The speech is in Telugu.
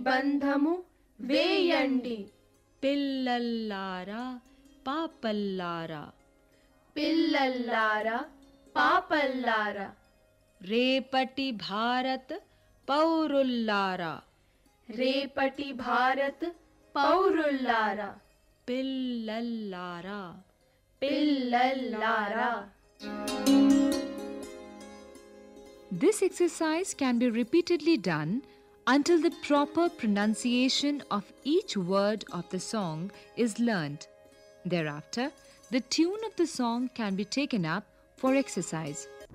బంధము వేయండి. పిల్లల్లారా పాపల్లారా, పిల్లల్లారా పాపల్లారా, రేపటి భారత్ పౌరుల్లారా, రేపటి Bharat పౌరుల్లారా, పిల్లల్లారా. పిల్లల్లారా. This exercise can be repeatedly done until the proper pronunciation of each word of the song is learnt. Thereafter, the tune of the song can be taken up for exercise.